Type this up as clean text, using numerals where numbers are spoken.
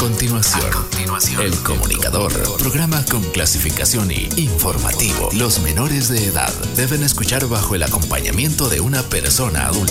continuación, El Comunicador, programa con clasificación y informativo. Los menores de edad deben escuchar bajo el acompañamiento de una persona adulta.